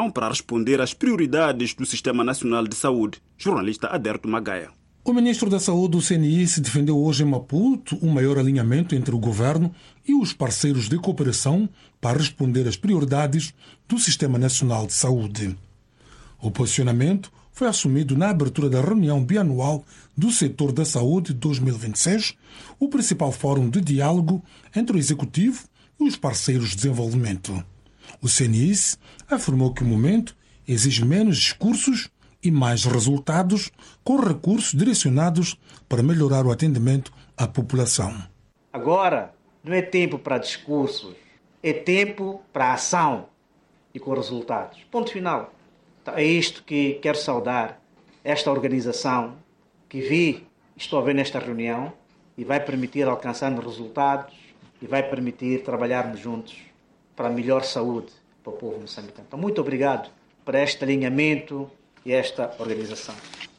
cooperação para responder às prioridades do Sistema Nacional de Saúde. Jornalista Aderto Magaia. O ministro da Saúde do CNI se defendeu hoje em Maputo um maior alinhamento entre o governo e os parceiros de cooperação para responder às prioridades do Sistema Nacional de Saúde. O posicionamento foi assumido na abertura da reunião bianual do setor da saúde 2026, o principal fórum de diálogo entre o Executivo e os parceiros de desenvolvimento. O CNIS afirmou que o momento exige menos discursos e mais resultados, com recursos direcionados para melhorar o atendimento à população. Agora não é tempo para discursos, é tempo para ação e com resultados. Ponto final. Então, é isto que quero saudar esta organização que estou a ver nesta reunião e vai permitir alcançarmos resultados e vai permitir trabalharmos juntos para a melhor saúde para o povo moçambicano. Então, muito obrigado por este alinhamento e esta organização.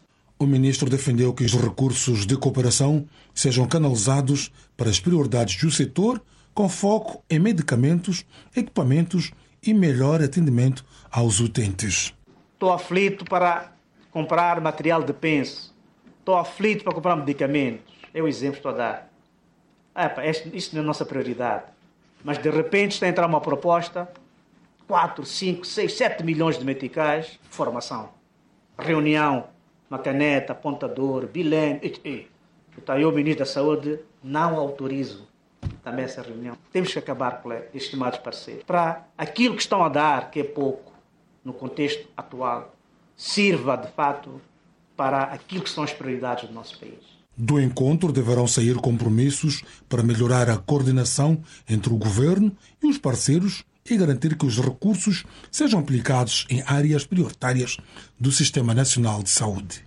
O ministro defendeu que os recursos de cooperação sejam canalizados para as prioridades do setor, com foco em medicamentos, equipamentos e melhor atendimento aos utentes. Estou aflito para comprar material de penso. Estou aflito para comprar medicamentos. É o exemplo que estou a dar. Isto não é a nossa prioridade. Mas de repente está a entrar uma proposta, 4, 5, 6, 7 milhões de meticais, formação. Reunião, uma caneta, apontador, bilhete. Então eu, ministro da Saúde, não autorizo também essa reunião. Temos que acabar com estes estimados parceiros. Para aquilo que estão a dar, que é pouco, no contexto atual, sirva de fato para aquilo que são as prioridades do nosso país. Do encontro deverão sair compromissos para melhorar a coordenação entre o governo e os parceiros e garantir que os recursos sejam aplicados em áreas prioritárias do Sistema Nacional de Saúde.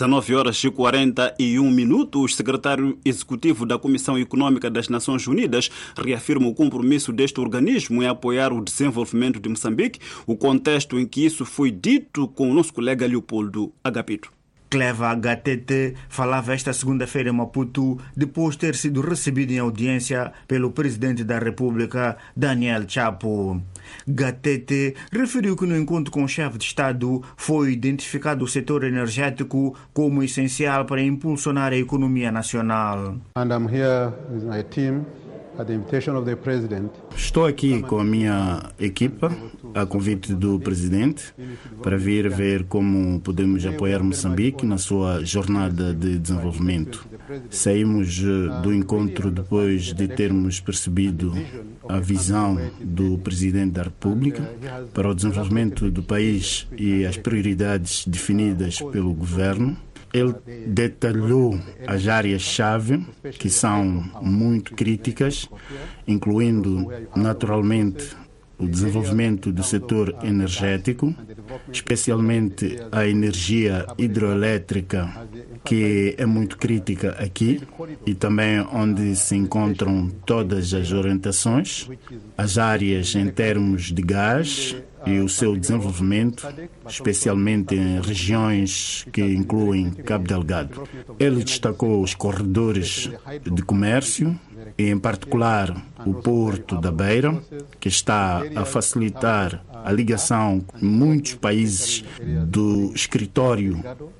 19h41, o secretário executivo da Comissão Econômica das Nações Unidas reafirma o compromisso deste organismo em apoiar o desenvolvimento de Moçambique, o contexto em que isso foi dito com o nosso colega Leopoldo Agapito. Cleva Gatete falava esta segunda-feira em Maputo depois de ter sido recebido em audiência pelo presidente da República, Daniel Chapo. Gatete referiu que no encontro com o chefe de Estado foi identificado o setor energético como essencial para impulsionar a economia nacional. Estou aqui com a minha equipa, a convite do presidente, para vir ver como podemos apoiar Moçambique na sua jornada de desenvolvimento. Saímos do encontro depois de termos percebido a visão do presidente da República para o desenvolvimento do país e as prioridades definidas pelo governo. Ele detalhou as áreas-chave que são muito críticas, incluindo, naturalmente, o desenvolvimento do setor energético, especialmente a energia hidroelétrica, que é muito crítica aqui, e também onde se encontram todas as orientações, as áreas em termos de gás e o seu desenvolvimento, especialmente em regiões que incluem Cabo Delgado. Ele destacou os corredores de comércio, e em particular o Porto da Beira, que está a facilitar a ligação com muitos países do escritório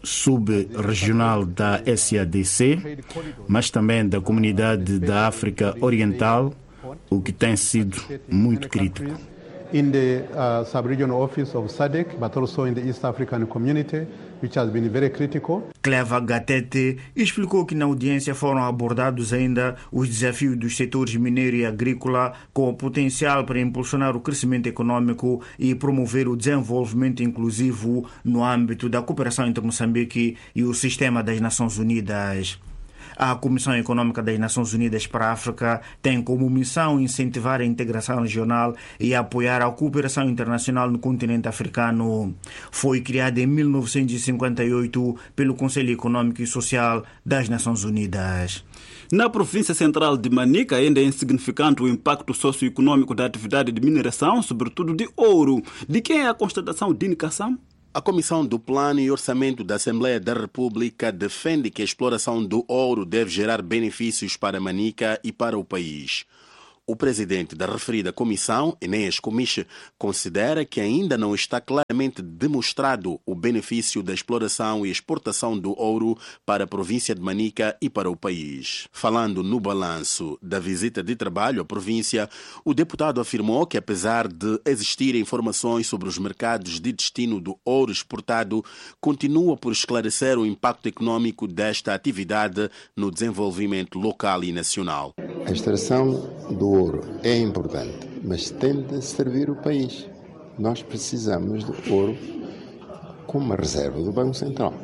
subregional da SADC, mas também da Comunidade da África Oriental, o que tem sido muito crítico. In the sub-regional office of SADC, but also in the East African community, which has been very critical. Cleva Gatete explicou que na audiência foram abordados ainda os desafios dos setores mineiro e agrícola, com o potencial para impulsionar o crescimento econômico e promover o desenvolvimento inclusivo no âmbito da cooperação entre Moçambique e o Sistema das Nações Unidas. A Comissão Econômica das Nações Unidas para a África tem como missão incentivar a integração regional e apoiar a cooperação internacional no continente africano. Foi criada em 1958 pelo Conselho Econômico e Social das Nações Unidas. Na província central de Manica, ainda é insignificante o impacto socioeconômico da atividade de mineração, sobretudo de ouro. De quem é a constatação de indicação? A Comissão do Plano e Orçamento da Assembleia da República defende que a exploração do ouro deve gerar benefícios para Manica e para o país. O presidente da referida comissão, Enéas Comiche, considera que ainda não está claramente demonstrado o benefício da exploração e exportação do ouro para a província de Manica e para o país. Falando no balanço da visita de trabalho à província, o deputado afirmou que, apesar de existirem informações sobre os mercados de destino do ouro exportado, continua por esclarecer o impacto econômico desta atividade no desenvolvimento local e nacional. A extração do ouro é importante, mas tem de servir o país. Nós precisamos do ouro como uma reserva do Banco Central.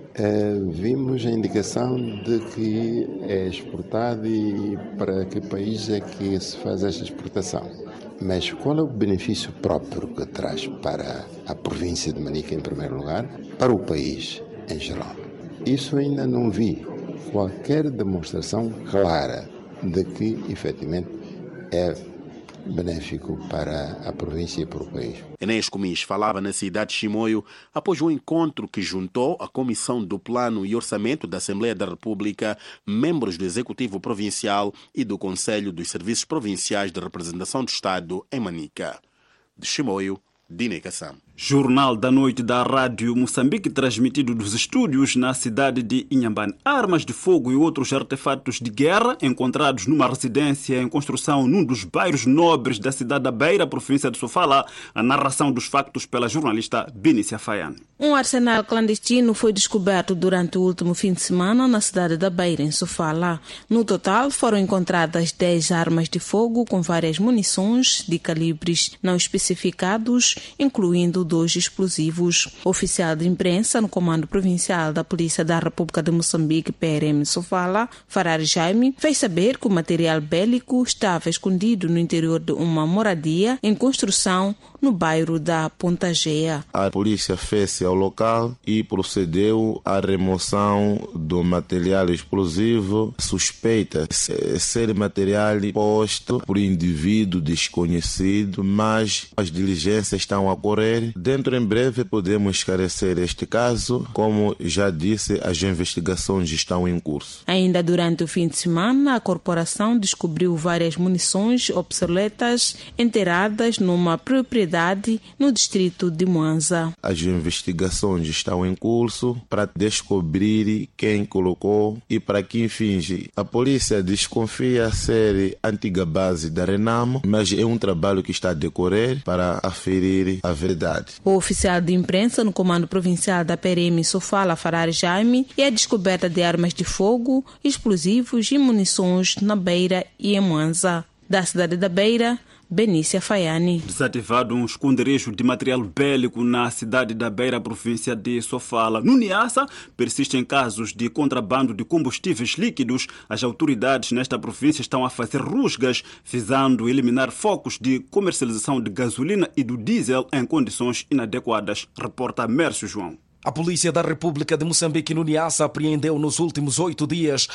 Vimos a indicação de que é exportado e para que país é que se faz esta exportação. Mas qual é o benefício próprio que traz para a província de Manica, em primeiro lugar, para o país em geral? Isso ainda não vi qualquer demonstração clara de que, efetivamente, é benéfico para a província e para o país. Enéas Comiche falava na cidade de Chimoio após um encontro que juntou a Comissão do Plano e Orçamento da Assembleia da República, membros do Executivo Provincial e do Conselho dos Serviços Provinciais de Representação do Estado em Manica. De Chimoio, Dine Kassam. Jornal da Noite da Rádio Moçambique, transmitido dos estúdios na cidade de Inhambane. Armas de fogo e outros artefatos de guerra encontrados numa residência em construção num dos bairros nobres da cidade da Beira, província de Sofala. A narração dos factos pela jornalista Benícia Faiane. Um arsenal clandestino foi descoberto durante o último fim de semana na cidade da Beira, em Sofala. No total, foram encontradas 10 armas de fogo com várias munições de calibres não especificados, incluindo 2 explosivos. O oficial de imprensa no Comando Provincial da Polícia da República de Moçambique, PRM Sofala, Farar Jaime, fez saber que o material bélico estava escondido no interior de uma moradia em construção no bairro da Pontagea. A polícia fez ao local e procedeu à remoção do material explosivo. Suspeita ser material posto por indivíduo desconhecido, mas as diligências estão a ocorrer. Dentro em breve podemos esclarecer este caso. Como já disse, as investigações estão em curso. Ainda durante o fim de semana, a corporação descobriu várias munições obsoletas enterradas numa propriedade no distrito de Mwanza. As investigações estão em curso para descobrir quem colocou e para que fins. A polícia desconfia ser antiga base da Renamo, mas é um trabalho que está a decorrer para aferir a verdade. O oficial de imprensa no Comando Provincial da PRM Sofala, Farar Jaime, e a descoberta de armas de fogo, explosivos e munições na Beira e em Mwanza. Da cidade da Beira, Benícia Faiane. Desativado um esconderijo de material bélico na cidade da Beira, província de Sofala. No Niassa, persistem casos de contrabando de combustíveis líquidos. As autoridades nesta província estão a fazer rusgas, visando eliminar focos de comercialização de gasolina e do diesel em condições inadequadas. Reporta Mércio João. A Polícia da República de Moçambique no Niassa apreendeu nos últimos 8 dias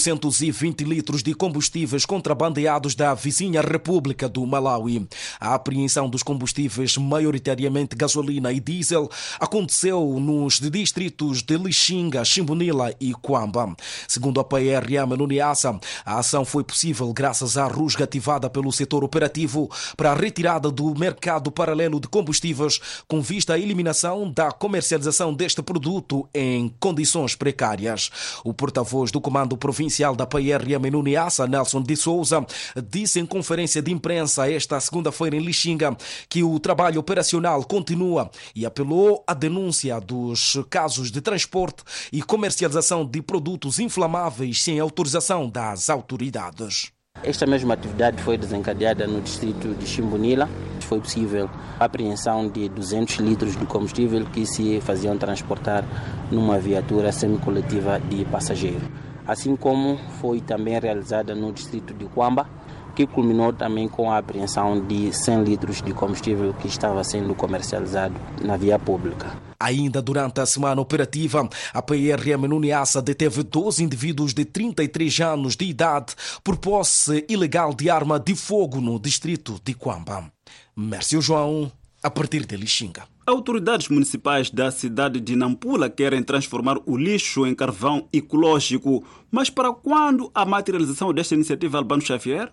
820 litros de combustíveis contrabandeados da vizinha República do Malawi. A apreensão dos combustíveis, maioritariamente gasolina e diesel, aconteceu nos distritos de Lixinga, Chimbonila e Kwamba. Segundo a PRM no Niassa, a ação foi possível graças à rusga ativada pelo setor operativo para a retirada do mercado paralelo de combustíveis com vista à eliminação da comercialização deste produto em condições precárias. O porta-voz do Comando Provincial da PRM no Niassa, Nelson de Souza, disse em conferência de imprensa esta segunda-feira em Lixinga que o trabalho operacional continua e apelou à denúncia dos casos de transporte e comercialização de produtos inflamáveis sem autorização das autoridades. Esta mesma atividade foi desencadeada no distrito de Chimbonila. Foi possível a apreensão de 200 litros de combustível que se faziam transportar numa viatura semicoletiva de passageiro. Assim como foi também realizada no distrito de Kwamba, que culminou também com a apreensão de 100 litros de combustível que estava sendo comercializado na via pública. Ainda durante a semana operativa, a PRM no Niassa deteve 12 indivíduos de 33 anos de idade por posse ilegal de arma de fogo no distrito de Kwamba. Mércio João, a partir de Lixinga. Autoridades municipais da cidade de Nampula querem transformar o lixo em carvão ecológico. Mas para quando a materialização desta iniciativa, Albano Xavier?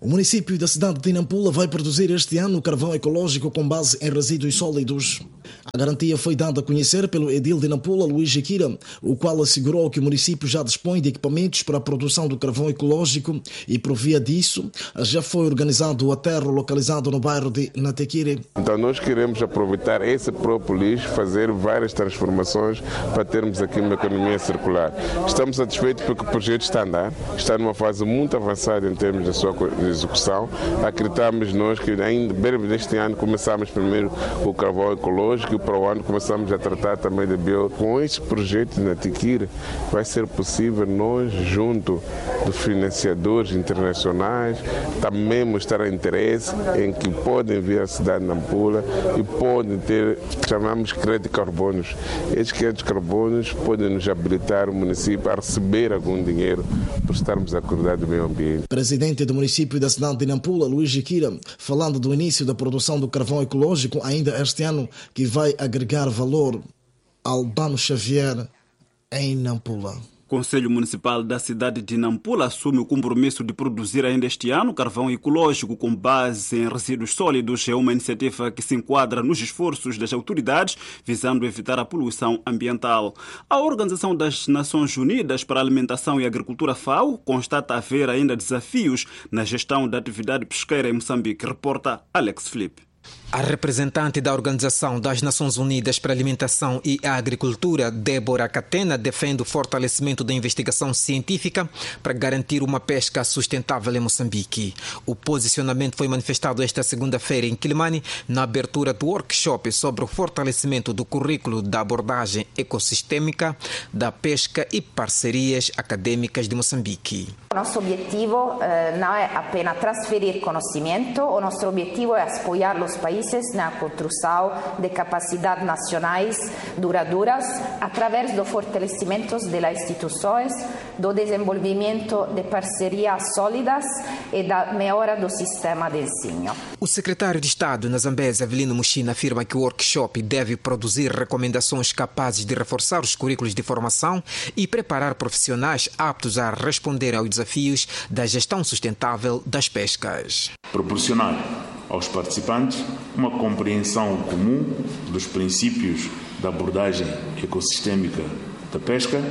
O município da cidade de Nampula vai produzir este ano carvão ecológico com base em resíduos sólidos. A garantia foi dada a conhecer pelo edil de Nampula, Luís Jiquira, o qual assegurou que o município já dispõe de equipamentos para a produção do carvão ecológico e, por via disso, já foi organizado o aterro localizado no bairro de Natequire. Então nós queremos aproveitar esse próprio lixo, fazer várias transformações para termos aqui uma economia circular. Estamos satisfeitos porque o projeto está a andar, está numa fase muito avançada em termos da sua execução. Acreditamos nós que ainda breve deste ano começamos primeiro o carvão ecológico e para o ano começamos a tratar também de bio. Com este projeto na Tiquira vai ser possível nós, junto dos financiadores internacionais, também mostrar interesse em que podem vir à cidade de Nampula e podem ter, chamamos crédito de carbonos. Estes créditos de carbonos podem nos habilitar o município a receber algum dinheiro por estarmos a cuidar do meio ambiente. Presidente do município da cidade de Nampula, Luís Jiquira, falando do início da produção do carvão ecológico ainda este ano, que vai agregar valor. Albano Xavier, em Nampula. O Conselho Municipal da cidade de Nampula assume o compromisso de produzir ainda este ano carvão ecológico com base em resíduos sólidos. É uma iniciativa que se enquadra nos esforços das autoridades visando evitar a poluição ambiental. A Organização das Nações Unidas para a Alimentação e Agricultura, FAO, constata haver ainda desafios na gestão da atividade pesqueira em Moçambique. Reporta Alex Felipe. A representante da Organização das Nações Unidas para a Alimentação e a Agricultura, Débora Catena, defende o fortalecimento da investigação científica para garantir uma pesca sustentável em Moçambique. O posicionamento foi manifestado esta segunda-feira em Quilimane, na abertura do workshop sobre o fortalecimento do currículo da abordagem ecossistêmica da pesca e parcerias acadêmicas de Moçambique. O nosso objetivo não é apenas transferir conhecimento, o nosso objetivo é apoiar os países na construção de capacidades nacionais duradouras através do fortalecimento das instituições, do desenvolvimento de parcerias sólidas e da melhora do sistema de ensino. O secretário de Estado na Zambésia, Avelino Muxina, afirma que o workshop deve produzir recomendações capazes de reforçar os currículos de formação e preparar profissionais aptos a responder aos desafios da gestão sustentável das pescas. Proporcionar aos participantes uma compreensão comum dos princípios da abordagem ecossistêmica da pesca,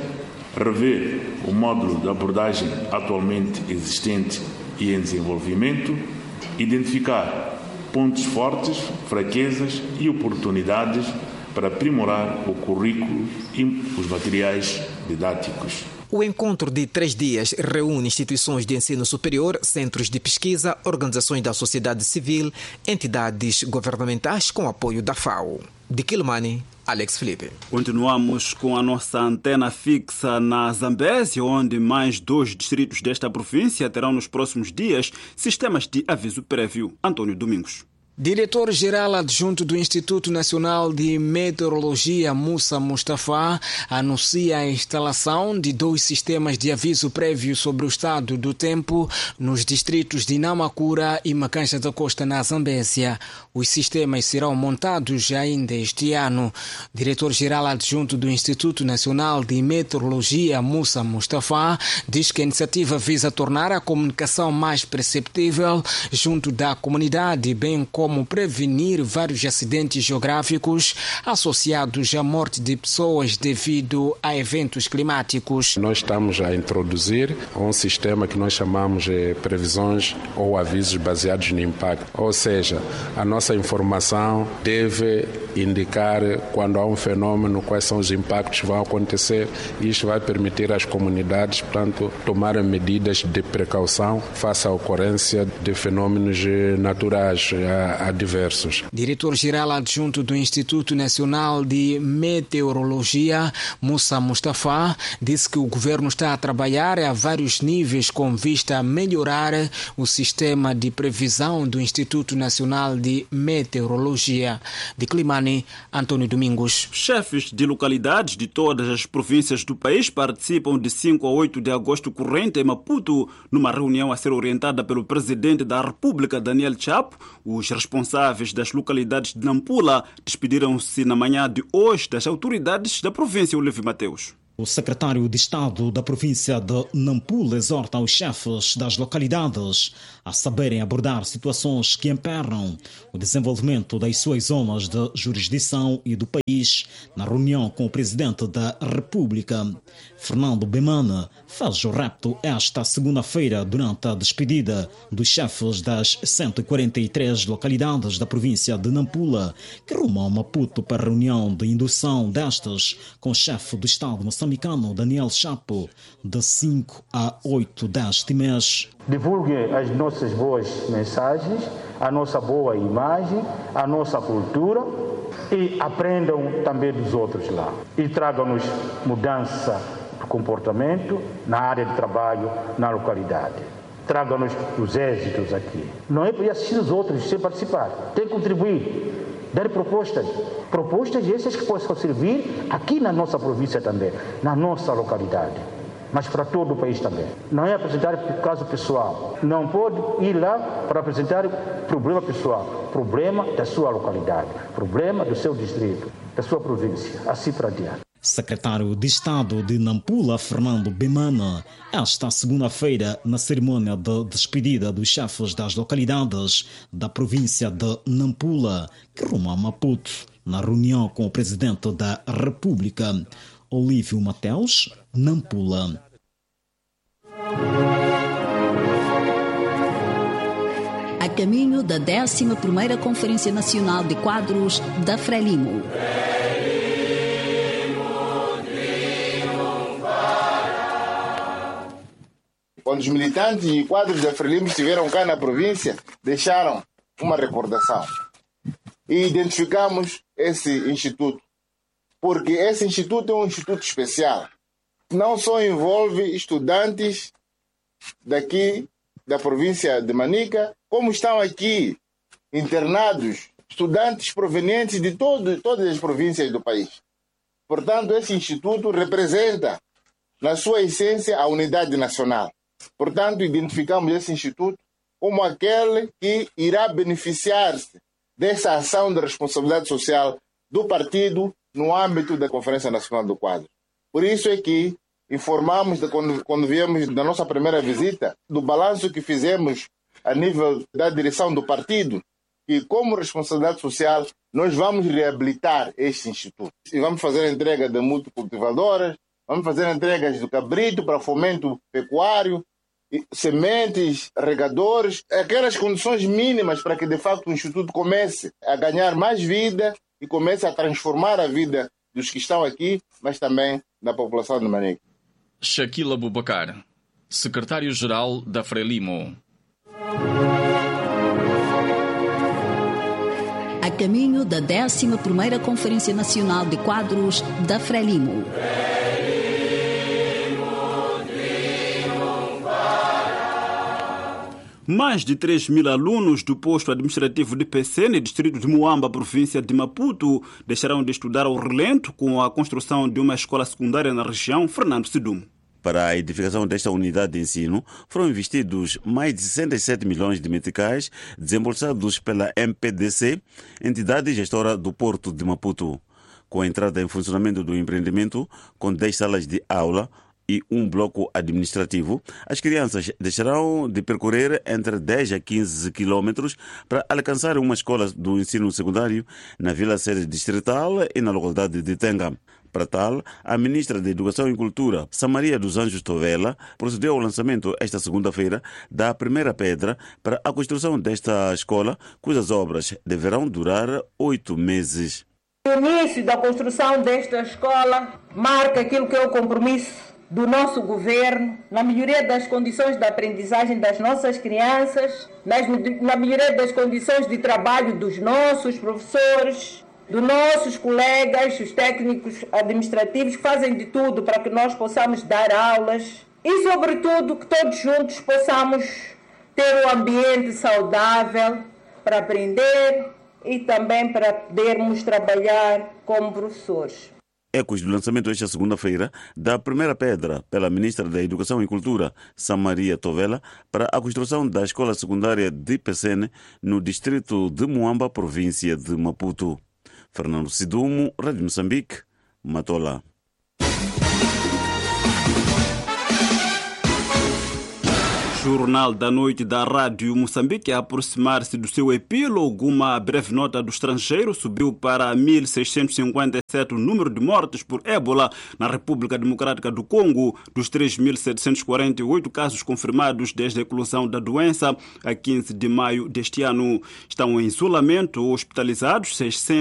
rever o módulo de abordagem atualmente existente e em desenvolvimento, identificar pontos fortes, fraquezas e oportunidades para aprimorar o currículo e os materiais didáticos. O encontro de 3 dias reúne instituições de ensino superior, centros de pesquisa, organizações da sociedade civil, entidades governamentais com apoio da FAO. De Quilimane, Alex Felipe. Continuamos com a nossa antena fixa na Zambésia, onde mais 2 distritos desta província terão nos próximos dias sistemas de aviso prévio. Antônio Domingos. Diretor-geral adjunto do Instituto Nacional de Meteorologia, Musa Mustafa, anuncia a instalação de 2 sistemas de aviso prévio sobre o estado do tempo nos distritos de Namakura e Macancha da Costa, na Zambésia. Os sistemas serão montados ainda este ano. Diretor-geral adjunto do Instituto Nacional de Meteorologia, Musa Mustafa, diz que a iniciativa visa tornar a comunicação mais perceptível junto da comunidade, bem como prevenir vários acidentes geográficos associados à morte de pessoas devido a eventos climáticos. Nós estamos a introduzir um sistema que nós chamamos de previsões ou avisos baseados no impacto. Ou seja, a nossa informação deve indicar quando há um fenômeno, quais são os impactos que vão acontecer, e isto vai permitir às comunidades, portanto, tomarem medidas de precaução face à ocorrência de fenômenos naturais adversos. Diretor-geral adjunto do Instituto Nacional de Meteorologia, Musa Mustafa, disse que o governo está a trabalhar a vários níveis com vista a melhorar o sistema de previsão do Instituto Nacional de Meteorologia. De Quilimane, Antônio Domingos. Chefes de localidades de todas as províncias do país participam de 5 a 8 de agosto corrente em Maputo, numa reunião a ser orientada pelo presidente da República, Daniel Chapo. Os responsáveis das localidades de Nampula despediram-se na manhã de hoje das autoridades da província, Olívio Mateus. O secretário de Estado da província de Nampula exorta os chefes das localidades a saberem abordar situações que emperram o desenvolvimento das suas zonas de jurisdição e do país na reunião com o presidente da República. Fernando Bemana fez o repto esta segunda-feira durante a despedida dos chefes das 143 localidades da província de Nampula, que rumam a Maputo para a reunião de indução destas com o chefe do Estado moçambicano, Daniel Chapo, de 5 a 8 deste mês. Divulguem as nossas boas mensagens, a nossa boa imagem, a nossa cultura e aprendam também dos outros lá. E tragam-nos mudança de comportamento na área de trabalho, na localidade. Tragam-nos os êxitos aqui. Não é para ir assistir os outros sem participar. Tem que contribuir, dar propostas. Propostas essas que possam servir aqui na nossa província também, na nossa localidade. Mas para todo o país também. Não é apresentar caso pessoal. Não pode ir lá para apresentar problema pessoal. Problema da sua localidade. Problema do seu distrito, da sua província. Assim para diante. Secretário de Estado de Nampula, Fernando Bemana, esta segunda-feira, na cerimônia de despedida dos chefes das localidades da província de Nampula, que rumam a Maputo, na reunião com o presidente da República, Olívio Mateus, Nampula. A caminho da 11ª Conferência Nacional de Quadros da Frelimo. Quando os militantes e quadros da Frelimo estiveram cá na província, deixaram uma recordação. E identificamos esse instituto. Porque esse instituto é um instituto especial. Não só envolve estudantes daqui da província de Manica, como estão aqui internados estudantes provenientes de todas as províncias do país. Portanto, esse instituto representa, na sua essência, a unidade nacional. Portanto, identificamos esse instituto como aquele que irá beneficiar-se dessa ação de responsabilidade social do partido no âmbito da Conferência Nacional do Quadro. Por isso é que informamos, quando viemos da nossa primeira visita, do balanço que fizemos a nível da direção do partido, que como responsabilidade social nós vamos reabilitar este instituto. E vamos fazer a entrega de multicultivadoras, vamos fazer entregas do cabrito para fomento pecuário, sementes, regadores, aquelas condições mínimas para que de facto o instituto comece a ganhar mais vida e comece a transformar a vida dos que estão aqui, mas também da população de Manica. Shaquille Abubakar, secretário-geral da Frelimo. A caminho da 11ª Conferência Nacional de Quadros da Frelimo. Mais de 3.000 alunos do posto administrativo de Pecene, distrito de Muamba, província de Maputo, deixarão de estudar ao relento com a construção de uma escola secundária na região. Fernando Sidum. Para a edificação desta unidade de ensino, foram investidos mais de 67 milhões de meticais, desembolsados pela MPDC, entidade gestora do Porto de Maputo. Com a entrada em funcionamento do empreendimento, com 10 salas de aula e um bloco administrativo, as crianças deixarão de percorrer entre 10 a 15 quilômetros para alcançar uma escola do ensino secundário na Vila Sede Distrital e na localidade de Tenga. Para tal, a ministra da Educação e Cultura, Samaria dos Anjos Tovela, procedeu ao lançamento esta segunda-feira da primeira pedra para a construção desta escola, cujas obras deverão durar 8 meses. O início da construção desta escola marca aquilo que é o compromisso do nosso governo na melhoria das condições de aprendizagem das nossas crianças, na melhoria das condições de trabalho dos nossos professores, dos nossos colegas, os técnicos administrativos que fazem de tudo para que nós possamos dar aulas e, sobretudo, que todos juntos possamos ter um ambiente saudável para aprender e também para podermos trabalhar como professores. Ecos do lançamento esta segunda-feira da primeira pedra pela ministra da Educação e Cultura, Samaria Tovela, para a construção da escola secundária de Pecene, no distrito de Muamba, província de Maputo. Fernando Sidumo, Rádio Moçambique, Matola. Jornal da Noite da Rádio Moçambique a aproximar-se do seu epílogo. Uma breve nota do estrangeiro: subiu para 1.657 o número de mortes por ébola na República Democrática do Congo. Dos 3.748 casos confirmados desde a eclosão da doença a 15 de maio deste ano, estão em isolamento hospitalizados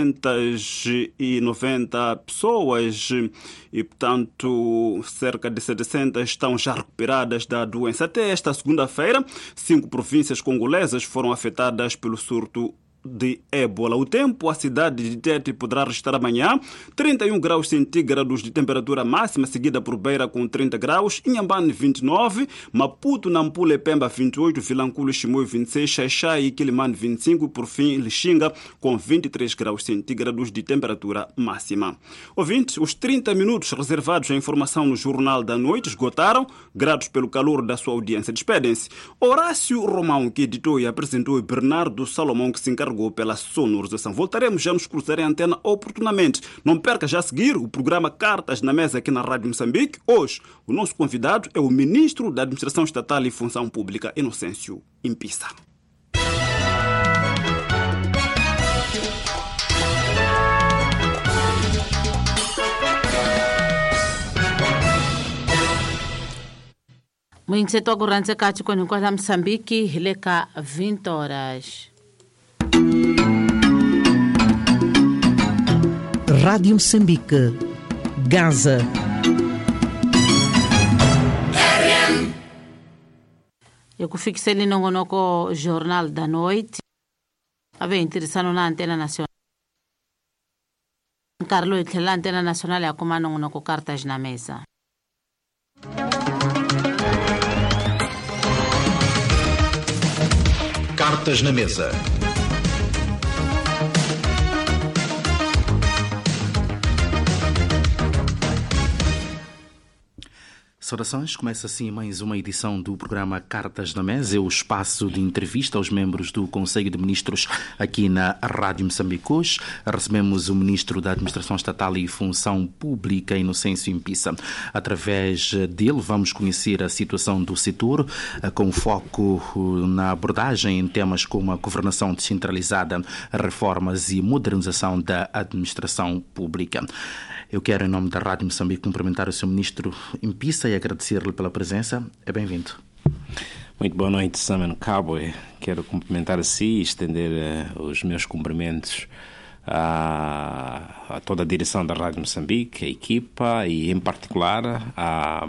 690 pessoas e, portanto, cerca de 700 estão já recuperadas da doença. Até esta segunda-feira, 5 províncias congolesas foram afetadas pelo surto de ébola. O tempo: a cidade de Tete poderá registrar amanhã 31 graus centígrados de temperatura máxima, seguida por Beira com 30 graus, Inhambane 29, Maputo, Nampula e Pemba 28, Vilanculo e Chimoio 26, Xaixai e Quilimane 25 e, por fim, Lixinga com 23 graus centígrados de temperatura máxima. Ouvintes, os 30 minutos reservados à informação no Jornal da Noite esgotaram. Gratos pelo calor da sua audiência, despedem-se Horácio Romão, que editou e apresentou, e Bernardo Salomão, que se encarregou pela sonorização. Voltaremos já nos cruzar em antena oportunamente. Não perca já a seguir o programa Cartas na Mesa aqui na Rádio Moçambique. Hoje, o nosso convidado é o Ministro da Administração Estatal e Função Pública, Inocêncio Impissa. Muito setor currente cati com o Moçambique, leca 20 horas. Rádio Moçambique, Gaza. Eu fixei ali no Jornal da Noite. A ver, interessante na Antena Nacional. Carlos, a Antena Nacional é a comando no Cartas na Mesa. Cartas na Mesa. Saudações, começa assim mais uma edição do programa Cartas na Mesa, é o espaço de entrevista aos membros do Conselho de Ministros aqui na Rádio Moçambique. Hoje recebemos o Ministro da Administração Estatal e Função Pública, Inocêncio Impissa. Através dele vamos conhecer a situação do setor, com foco na abordagem em temas como a governação descentralizada, reformas e modernização da administração pública. Eu quero, em nome da Rádio Moçambique, cumprimentar o Sr. Ministro Impissa e agradecer-lhe pela presença. É bem-vindo. Muito boa noite, Samuel Cabo. Quero cumprimentar a si e estender os meus cumprimentos a toda a direção da Rádio Moçambique, a equipa e, em particular, a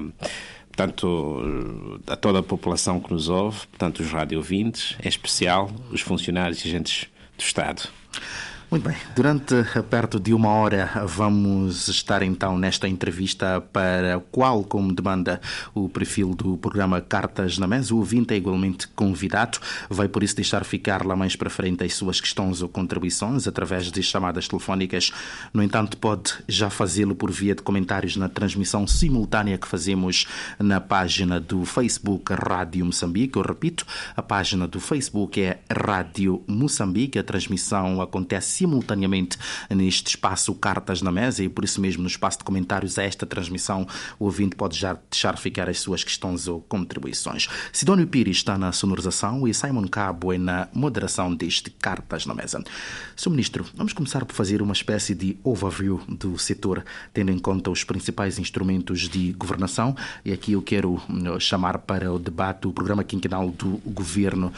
toda a população que nos ouve, portanto, os radio-ouvintes, em especial os funcionários e agentes do Estado. Muito bem, durante perto de uma hora vamos estar então nesta entrevista para qual, como demanda o perfil do programa Cartas na Mesa. O ouvinte é igualmente convidado, vai por isso deixar ficar lá mais para frente as suas questões ou contribuições através de chamadas telefónicas. No entanto, pode já fazê-lo por via de comentários na transmissão simultânea que fazemos na página do Facebook Rádio Moçambique. Eu repito, a página do Facebook é Rádio Moçambique. A transmissão acontece simultaneamente neste espaço Cartas na Mesa e por isso mesmo no espaço de comentários a esta transmissão o ouvinte pode já deixar ficar as suas questões ou contribuições. Sidónio Pires está na sonorização e Simon Cabo é na moderação deste Cartas na Mesa. Sr. Ministro, vamos começar por fazer uma espécie de overview do setor, tendo em conta os principais instrumentos de governação, e aqui eu quero chamar para o debate o programa quinquenal do Governo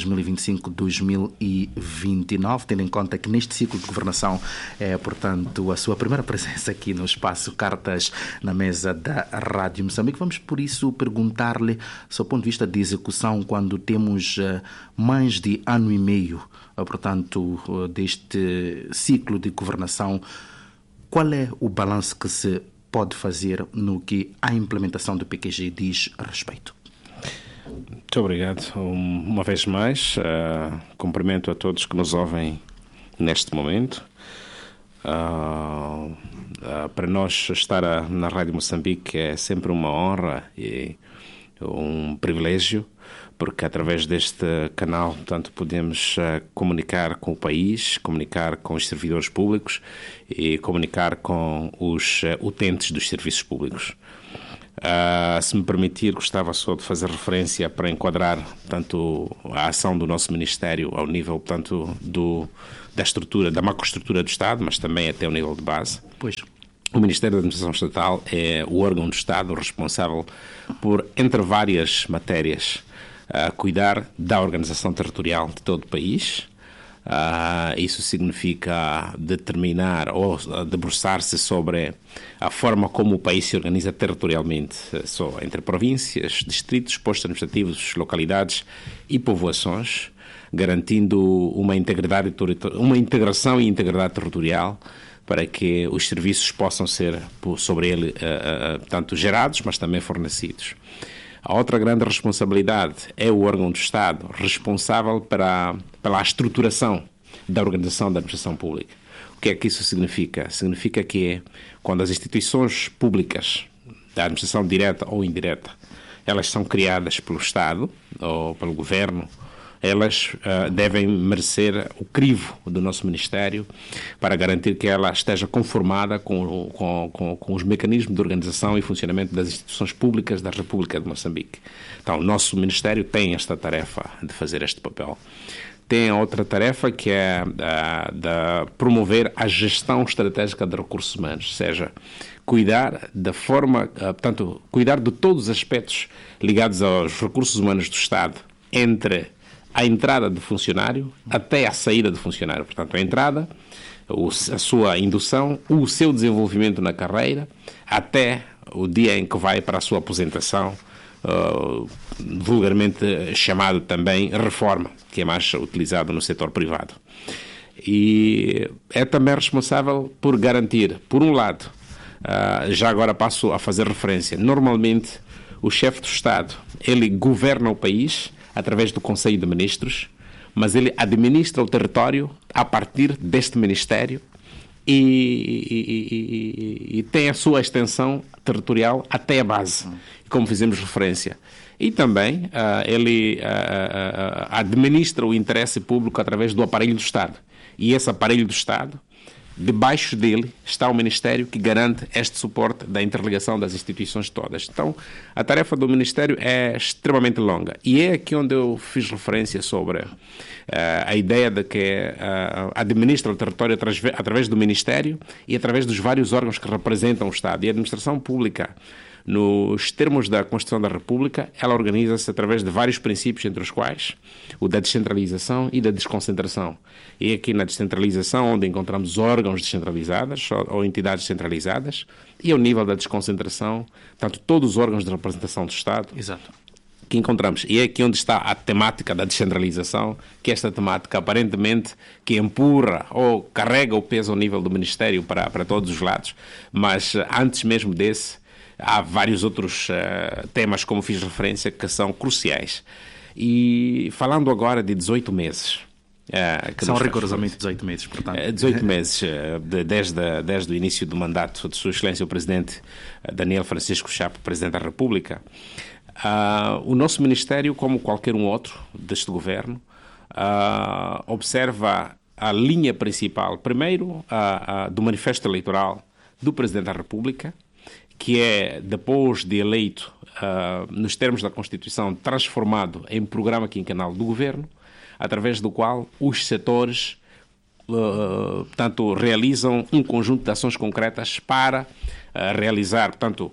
2025-2029, tendo em conta que neste ciclo de governação é, portanto, a sua primeira presença aqui no espaço Cartas na Mesa da Rádio Moçambique. Vamos, por isso, perguntar-lhe, do seu ponto de vista de execução, quando temos mais de ano e meio, portanto, deste ciclo de governação, qual é o balanço que se pode fazer no que a implementação do PQG diz respeito? Muito obrigado. Uma vez mais, cumprimento a todos que nos ouvem neste momento. Para nós estar na Rádio Moçambique é sempre uma honra e um privilégio, porque através deste canal, portanto, podemos comunicar com o país, comunicar com os servidores públicos e comunicar com os utentes dos serviços públicos. Se me permitir, gostava só de fazer referência para enquadrar tanto a ação do nosso Ministério ao nível, portanto, da estrutura, da macroestrutura do Estado, mas também até ao nível de base. Pois. O Ministério da Administração Estatal é o órgão do Estado responsável por, entre várias matérias, cuidar da organização territorial de todo o país. Isso significa determinar ou debruçar-se sobre a forma como o país se organiza territorialmente, entre províncias, distritos, postos administrativos, localidades e povoações, garantindo uma integração e integridade territorial para que os serviços possam ser sobre ele tanto gerados, mas também fornecidos. A outra grande responsabilidade é o órgão do Estado responsável pela estruturação da organização da administração pública. O que é que isso significa? Significa que quando as instituições públicas da administração direta ou indireta, elas são criadas pelo Estado ou pelo Governo, elas devem merecer o crivo do nosso Ministério para garantir que ela esteja conformada com os mecanismos de organização e funcionamento das instituições públicas da República de Moçambique. Então, o nosso Ministério tem esta tarefa de fazer este papel. Tem outra tarefa que é de promover a gestão estratégica de recursos humanos, ou seja, cuidar da forma, portanto, cuidar de todos os aspectos ligados aos recursos humanos do Estado, entre a entrada do funcionário até a saída do funcionário. Portanto, a entrada, a sua indução, o seu desenvolvimento na carreira, até o dia em que vai para a sua aposentação, vulgarmente chamado também reforma, que é mais utilizado no setor privado. E é também responsável por garantir, por um lado, já agora passo a fazer referência, normalmente o chefe do Estado, ele governa o país através do Conselho de Ministros, mas ele administra o território a partir deste Ministério e tem a sua extensão territorial até a base, como fizemos referência. E também ele administra o interesse público através do aparelho do Estado. E esse aparelho do Estado, debaixo dele está o Ministério que garante este suporte da interligação das instituições todas. Então, a tarefa do Ministério é extremamente longa. E é aqui onde eu fiz referência sobre a ideia de que administra o território através do Ministério e através dos vários órgãos que representam o Estado. E a administração pública, nos termos da Constituição da República, ela organiza-se através de vários princípios, entre os quais o da descentralização e da desconcentração. E aqui na descentralização, onde encontramos órgãos descentralizados ou entidades descentralizadas, e ao nível da desconcentração, tanto todos os órgãos de representação do Estado. Exato. Que encontramos. E é aqui onde está a temática da descentralização, que esta temática aparentemente que empurra ou carrega o peso ao nível do Ministério para todos os lados, mas antes mesmo desse, há vários outros temas, como fiz referência, que são cruciais. E falando agora de 18 meses. São rigorosamente 18 meses, portanto. 18 meses, desde o início do mandato de Sua Excelência o Presidente Daniel Francisco Chapo, Presidente da República. O nosso Ministério, como qualquer um outro deste governo, observa a linha principal, primeiro, do manifesto eleitoral do Presidente da República, que é, depois de eleito, nos termos da Constituição, transformado em programa quinquenal do Governo, através do qual os setores, portanto, realizam um conjunto de ações concretas para realizar, portanto,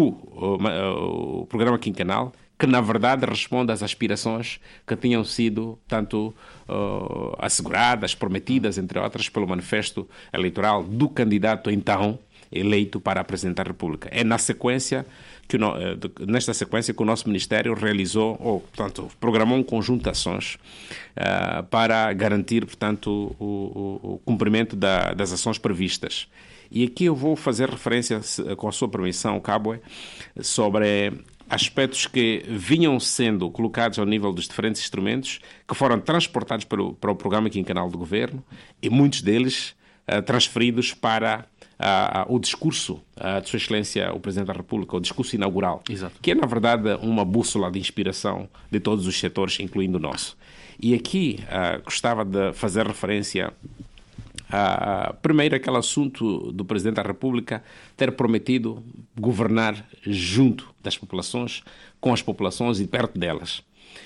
o programa quinquenal, que na verdade responde às aspirações que tinham sido, tanto asseguradas, prometidas, entre outras, pelo manifesto eleitoral do candidato então eleito para a Presidente da República. É nesta sequência que o nosso Ministério realizou, portanto, programou um conjunto de ações para garantir, portanto, o cumprimento das ações previstas. E aqui eu vou fazer referência, com a sua permissão, Cabo, sobre aspectos que vinham sendo colocados ao nível dos diferentes instrumentos que foram transportados para o programa quinquenal do Governo e muitos deles transferidos para o discurso de Sua Excelência o Presidente da República, o discurso inaugural. Exato. Que é, na verdade, uma bússola de inspiração de todos os setores, incluindo o nosso. E aqui gostava de fazer referência Primeiro, aquele assunto do Presidente da República ter prometido governar junto das populações, com as populações e perto delas.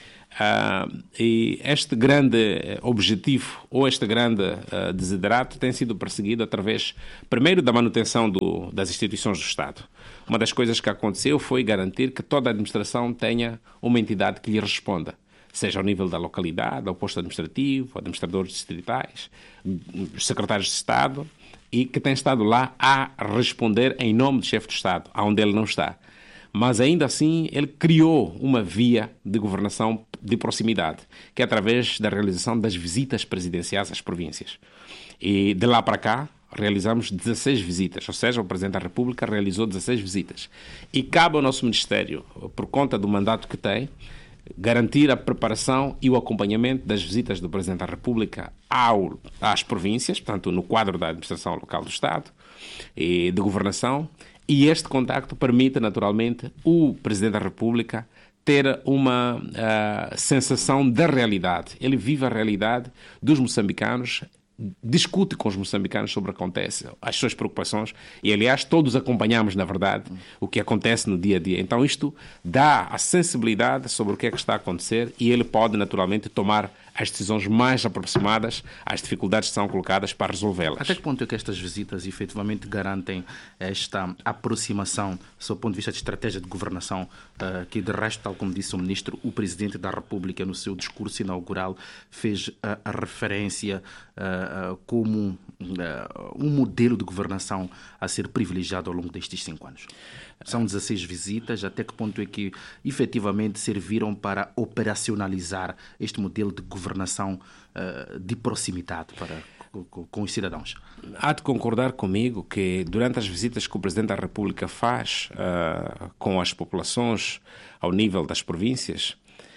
E este grande objetivo, ou este grande desiderato, tem sido perseguido através, primeiro, da manutenção das instituições do Estado. Uma das coisas que aconteceu foi garantir que toda a administração tenha uma entidade que lhe responda, seja ao nível da localidade, ao posto administrativo, administradores distritais, secretários de Estado, e que tem estado lá a responder em nome do chefe de Estado, onde ele não está. Mas ainda assim ele criou uma via de governação de proximidade, que é através da realização das visitas presidenciais às províncias. E de lá para cá realizamos 16 visitas, ou seja, o Presidente da República realizou 16 visitas. E cabe ao nosso Ministério, por conta do mandato que tem, garantir a preparação e o acompanhamento das visitas do Presidente da República às províncias, portanto, no quadro da administração local do Estado e de governação. E este contacto permite, naturalmente, o Presidente da República ter uma sensação da realidade. Ele vive a realidade dos moçambicanos, discute com os moçambicanos sobre o que acontece, as suas preocupações, e aliás todos acompanhamos, na verdade, o que acontece no dia a dia. Então isto dá a sensibilidade sobre o que é que está a acontecer e ele pode naturalmente tomar as decisões mais aproximadas às dificuldades que são colocadas para resolvê-las. Até que ponto é que estas visitas efetivamente garantem esta aproximação, do ponto de vista de estratégia de governação, que de resto, tal como disse o Ministro, o Presidente da República no seu discurso inaugural fez a referência como um modelo de governação a ser privilegiado ao longo destes 5 anos. São 16 visitas, até que ponto é que efetivamente serviram para operacionalizar este modelo de governação de proximidade com os cidadãos? Há de concordar comigo que durante as visitas que o Presidente da República faz com as populações ao nível das províncias,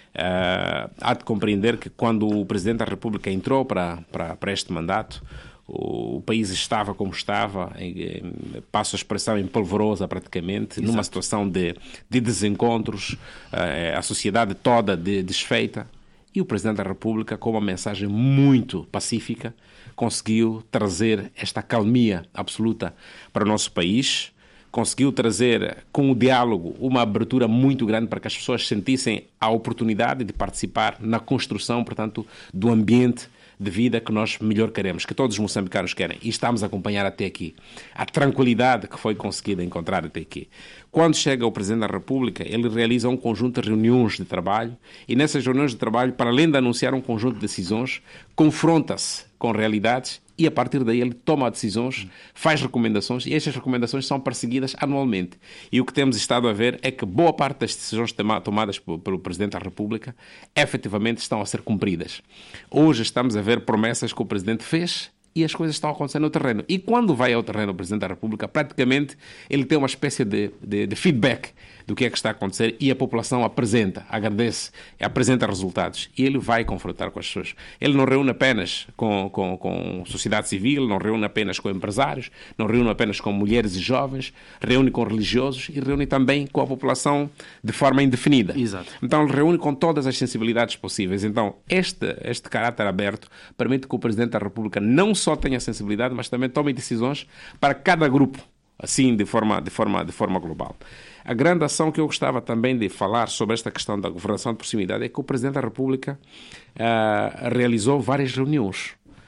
há de compreender que quando o Presidente da República entrou para este mandato, o país estava como estava, passo a expressão, em polvorosa praticamente. Exato. Numa situação de desencontros, a sociedade toda desfeita. E o Presidente da República, com uma mensagem muito pacífica, conseguiu trazer esta calmia absoluta para o nosso país, conseguiu trazer, com o diálogo, uma abertura muito grande para que as pessoas sentissem a oportunidade de participar na construção, portanto, do ambiente de vida que nós melhor queremos, que todos os moçambicanos querem, e estamos a acompanhar até aqui. A tranquilidade que foi conseguida encontrar até aqui. Quando chega o Presidente da República, ele realiza um conjunto de reuniões de trabalho, e nessas reuniões de trabalho, para além de anunciar um conjunto de decisões, confronta-se com realidades e a partir daí ele toma decisões, faz recomendações e estas recomendações são perseguidas anualmente. E o que temos estado a ver é que boa parte das decisões tomadas pelo Presidente da República efetivamente estão a ser cumpridas. Hoje estamos a ver promessas que o Presidente fez e as coisas estão acontecendo no terreno. E quando vai ao terreno o Presidente da República, praticamente ele tem uma espécie de feedback do que é que está a acontecer e a população apresenta, agradece, apresenta resultados e ele vai confrontar com as pessoas. Ele não reúne apenas com sociedade civil, não reúne apenas com empresários, não reúne apenas com mulheres e jovens, reúne com religiosos e reúne também com a população de forma indefinida. Exato. Então ele reúne com todas as sensibilidades possíveis. Então este caráter aberto permite que o Presidente da República não só tenha sensibilidade, mas também tome decisões para cada grupo, assim de forma global. A grande ação que eu gostava também de falar sobre esta questão da governação de proximidade é que o Presidente da República realizou várias reuniões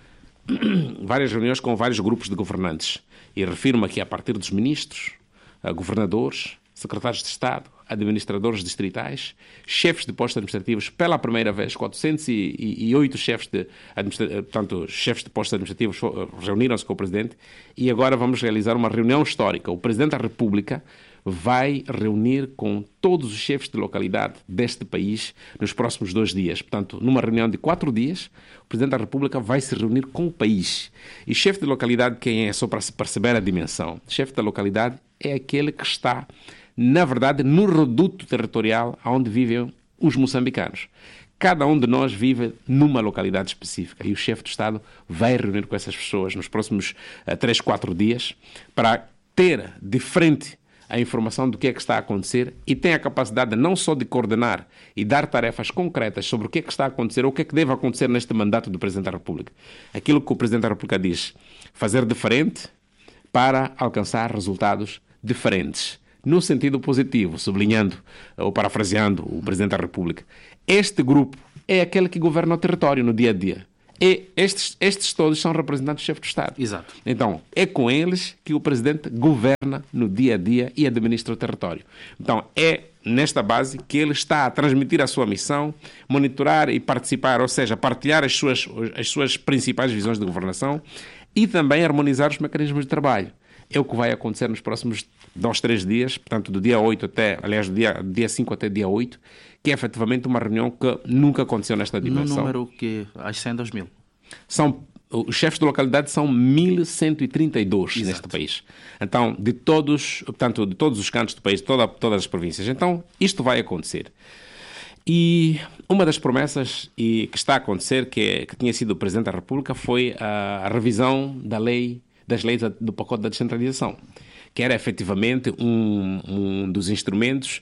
com vários grupos de governantes. E refiro-me aqui a partir dos ministros, governadores, secretários de Estado, administradores distritais, chefes de postos administrativos. Pela primeira vez, 408 chefes de postos administrativos reuniram-se com o Presidente e agora vamos realizar uma reunião histórica. O Presidente da República vai reunir com todos os chefes de localidade deste país nos próximos 2 dias. Portanto, numa reunião de 4 dias, o Presidente da República vai se reunir com o país. E chefe de localidade, quem é? Só para se perceber a dimensão. Chefe da localidade é aquele que está, na verdade, no reduto territorial onde vivem os moçambicanos. Cada um de nós vive numa localidade específica e o chefe do Estado vai reunir com essas pessoas nos próximos 3, 4 dias para ter de frente a informação do que é que está a acontecer e tem a capacidade não só de coordenar e dar tarefas concretas sobre o que é que está a acontecer ou o que é que deve acontecer neste mandato do Presidente da República. Aquilo que o Presidente da República diz, fazer diferente para alcançar resultados diferentes, no sentido positivo, sublinhando ou parafraseando o Presidente da República. Este grupo é aquele que governa o território no dia a dia. E estes todos são representantes do chefe do Estado. Exato. Então, é com eles que o Presidente governa no dia a dia e administra o território. Então, é nesta base que ele está a transmitir a sua missão, monitorar e participar, ou seja, partilhar as suas principais visões de governação e também harmonizar os mecanismos de trabalho. É o que vai acontecer nos próximos 2-3 dias, portanto, do dia 8 até, aliás, do dia 5 até dia 8, que é efetivamente uma reunião que nunca aconteceu nesta dimensão. No número que ascende aos 1000. Os chefes de localidade são 1132 neste país. Então, de todos os cantos do país, todas as províncias. Então, isto vai acontecer. E uma das promessas que está a acontecer, que tinha sido o Presidente da República, foi a revisão das leis do pacote da descentralização, que era efetivamente um dos instrumentos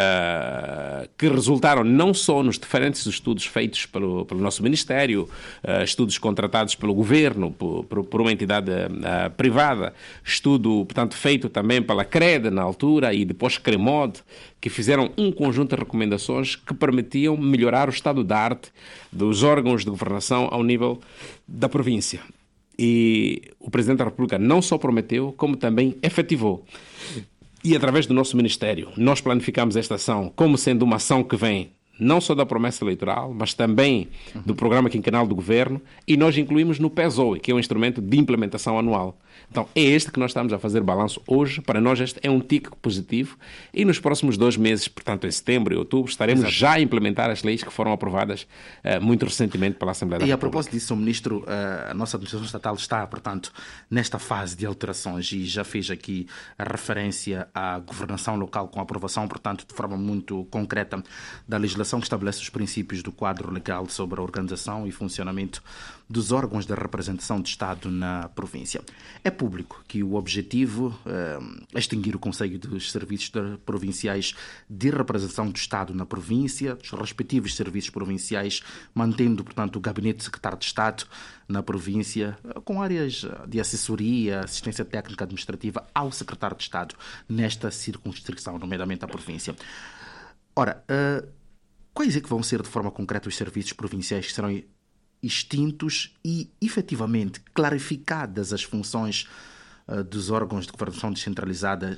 que resultaram não só nos diferentes estudos feitos pelo nosso Ministério, estudos contratados pelo Governo, por uma entidade privada, estudo, portanto, feito também pela CRED na altura e depois CREMOD, que fizeram um conjunto de recomendações que permitiam melhorar o estado da arte dos órgãos de governação ao nível da província. E o Presidente da República não só prometeu, como também efetivou. E através do nosso Ministério, nós planificamos esta ação como sendo uma ação que vem não só da promessa eleitoral, mas também do programa quinquenal do Governo, e nós incluímos no PESOE, que é um instrumento de implementação anual. Então, é este que nós estamos a fazer balanço hoje. Para nós este é um tique positivo e nos próximos 2 meses, portanto em setembro e outubro, estaremos já a implementar as leis que foram aprovadas muito recentemente pela Assembleia da República. E a propósito disso, Ministro, a nossa administração estatal está, portanto, nesta fase de alterações e já fez aqui a referência à governação local com a aprovação, portanto, de forma muito concreta da legislação que estabelece os princípios do quadro legal sobre a organização e funcionamento dos órgãos de representação de Estado na província. É público que o objetivo é extinguir o Conselho dos Serviços Provinciais de Representação do Estado na província, os respectivos serviços provinciais, mantendo, portanto, o Gabinete de Secretário de Estado na província, com áreas de assessoria, assistência técnica administrativa ao Secretário de Estado nesta circunscrição, nomeadamente a província. Ora, quais é que vão ser de forma concreta os serviços provinciais que serão extintos e, efetivamente, clarificadas as funções dos órgãos de governação descentralizada?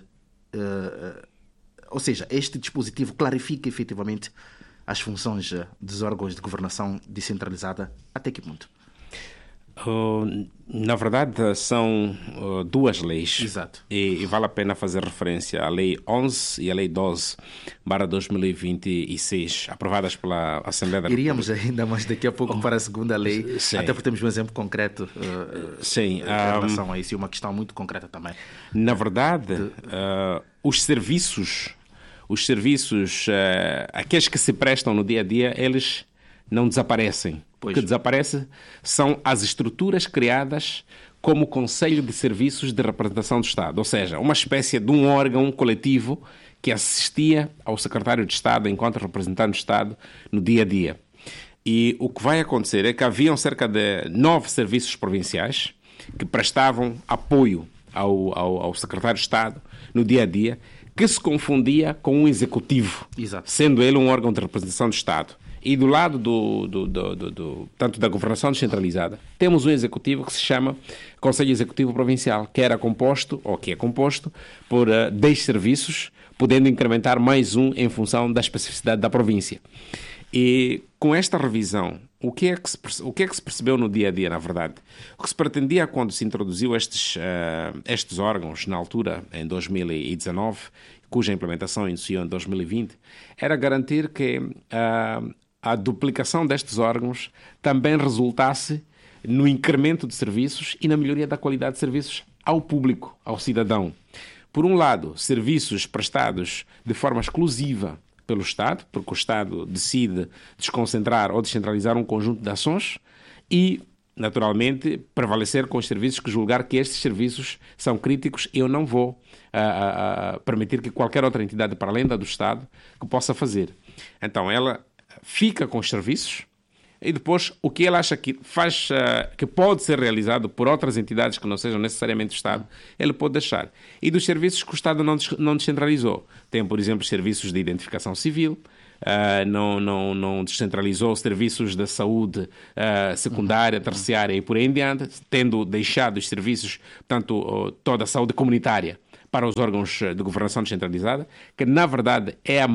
Ou seja, este dispositivo clarifica, efetivamente, as funções dos órgãos de governação descentralizada até que ponto? Na verdade, são 2 leis. Exato. E vale a pena fazer referência à Lei 11 e à Lei 12/2026, aprovadas pela Assembleia da República. Iríamos ainda mais daqui a pouco para a segunda lei, sim, até porque temos um exemplo concreto sim, em relação a isso, e uma questão muito concreta também. Na verdade, os serviços, aqueles que se prestam no dia a dia, eles não desaparecem. O que desaparece são as estruturas criadas como Conselho de Serviços de Representação do Estado, ou seja, uma espécie de um órgão coletivo que assistia ao Secretário de Estado enquanto representante do Estado no dia a dia. E o que vai acontecer é que haviam cerca de 9 serviços provinciais que prestavam apoio ao Secretário de Estado no dia a dia, que se confundia com um executivo, exato, sendo ele um órgão de representação do Estado. E do lado tanto da governação descentralizada, temos um executivo que se chama Conselho Executivo Provincial, que é composto por 10 serviços, podendo incrementar mais um em função da especificidade da província. E com esta revisão, o que é que se percebeu no dia a dia, na verdade? O que se pretendia quando se introduziu estes órgãos, na altura, em 2019, cuja implementação iniciou em 2020, era garantir que a duplicação destes órgãos também resultasse no incremento de serviços e na melhoria da qualidade de serviços ao público, ao cidadão. Por um lado, serviços prestados de forma exclusiva pelo Estado, porque o Estado decide desconcentrar ou descentralizar um conjunto de ações, e naturalmente, prevalecer com os serviços que julgar que estes serviços são críticos e eu não vou permitir que qualquer outra entidade, para além da do Estado, que possa fazer. Então, ela fica com os serviços e depois o que ela acha que faz, que pode ser realizado por outras entidades que não sejam necessariamente o Estado, ele pode deixar. E dos serviços que o Estado não descentralizou. Tem, por exemplo, serviços de identificação civil, não descentralizou os serviços da saúde secundária, terciária e por aí em diante, tendo deixado os serviços, portanto, toda a saúde comunitária para os órgãos de governação descentralizada, que na verdade é o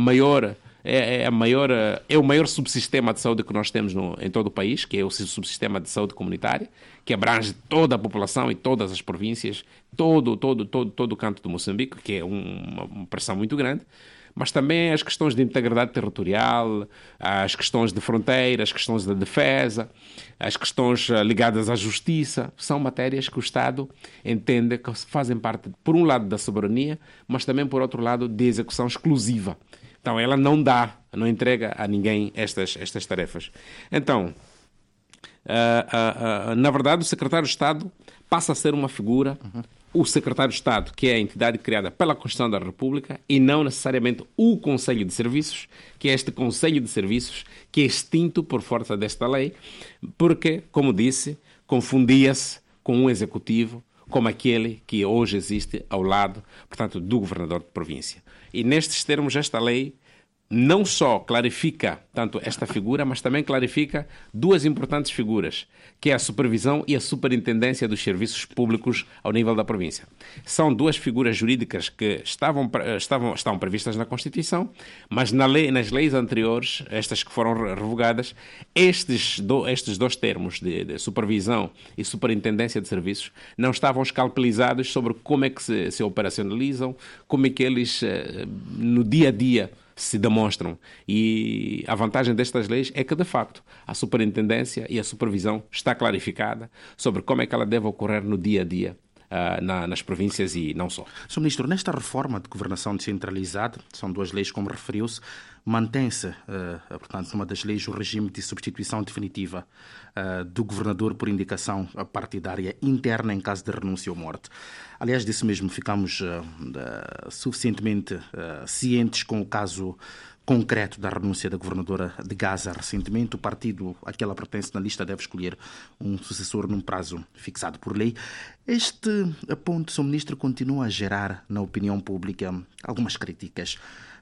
maior subsistema de saúde que nós temos em todo o país, que é o subsistema de saúde comunitária, que abrange toda a população e todas as províncias, todo o canto de Moçambique, que é uma pressão muito grande, mas também as questões de integridade territorial, as questões de fronteira, as questões da defesa, as questões ligadas à justiça, são matérias que o Estado entende que fazem parte, por um lado, da soberania, mas também, por outro lado, de execução exclusiva. Então, ela não entrega a ninguém estas tarefas. Então, na verdade, o secretário de Estado passa a ser uma figura, o secretário de Estado, que é a entidade criada pela Constituição da República, e não necessariamente o Conselho de Serviços, que é este Conselho de Serviços, que é extinto por força desta lei, porque, como disse, confundia-se com um executivo como aquele que hoje existe ao lado, portanto, do governador de província. E nestes termos, esta lei não só clarifica tanto esta figura, mas também clarifica duas importantes figuras, que é a supervisão e a superintendência dos serviços públicos ao nível da província. São duas figuras jurídicas que estão previstas na Constituição, mas nas leis anteriores, estas que foram revogadas, estes dois termos de supervisão e superintendência de serviços não estavam escalpelizados sobre como é que se operacionalizam, como é que eles, no dia a dia, se demonstram. E a vantagem destas leis é que, de facto, a superintendência e a supervisão está clarificada sobre como é que ela deve ocorrer no dia a dia nas províncias e não só. Sr. Ministro, nesta reforma de governação descentralizada, são duas leis como referiu-se, mantém-se, portanto, numa das leis, o regime de substituição definitiva do governador por indicação partidária interna em caso de renúncia ou morte. Aliás, disso mesmo ficamos suficientemente cientes com o caso concreto da renúncia da governadora de Gaza recentemente. O partido a que ela pertence na lista deve escolher um sucessor num prazo fixado por lei. Este ponto, Sr. Ministro, continua a gerar na opinião pública algumas críticas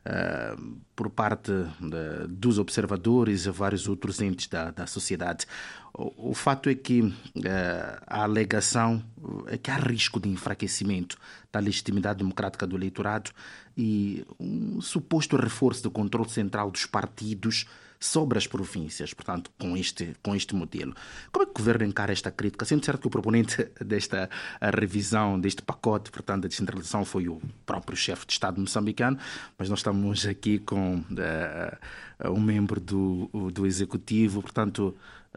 por parte dos observadores e vários outros entes da sociedade. O fato é que a alegação é que há risco de enfraquecimento da legitimidade democrática do eleitorado e um suposto reforço do controle central dos partidos sobre as províncias, portanto, com este modelo. Como é que o governo encara esta crítica? Sendo certo que o proponente desta revisão, deste pacote, portanto, da descentralização foi o próprio chefe de Estado moçambicano, mas nós estamos aqui com um membro do Executivo, portanto,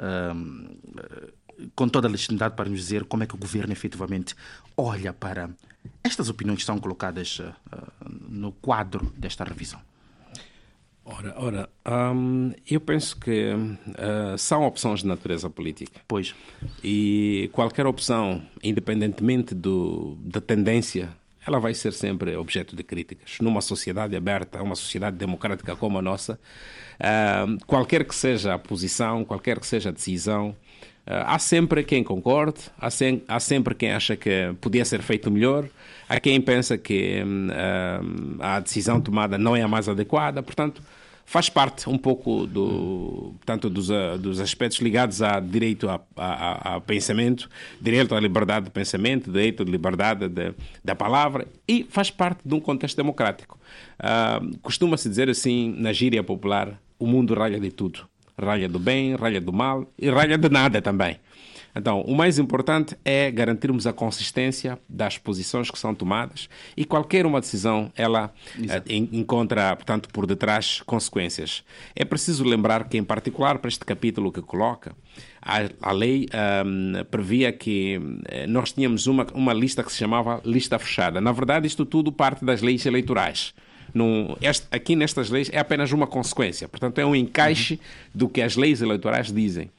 com toda a legitimidade para nos dizer como é que o governo efetivamente olha para estas opiniões que são colocadas no quadro desta revisão. Ora, eu penso que são opções de natureza política. Pois. E qualquer opção, independentemente da tendência, ela vai ser sempre objeto de críticas. Numa sociedade aberta, uma sociedade democrática como a nossa, qualquer que seja a posição, qualquer que seja a decisão, há sempre quem concorde, há sempre quem acha que podia ser feito melhor, há quem pensa que a decisão tomada não é a mais adequada. Portanto, faz parte um pouco dos aspectos ligados a direito a pensamento, direito à liberdade de pensamento, direito de liberdade da palavra, e faz parte de um contexto democrático. Costuma-se dizer assim, na gíria popular, o mundo ralha de tudo. Ralha do bem, ralha do mal e ralha de nada também. Então, o mais importante é garantirmos a consistência das posições que são tomadas e qualquer uma decisão, ela encontra, portanto, por detrás consequências. É preciso lembrar que, em particular, para este capítulo que coloca, a lei previa que nós tínhamos uma lista que se chamava lista fechada. Na verdade, isto tudo parte das leis eleitorais. Aqui nestas leis é apenas uma consequência, portanto é um encaixe do que as leis eleitorais dizem.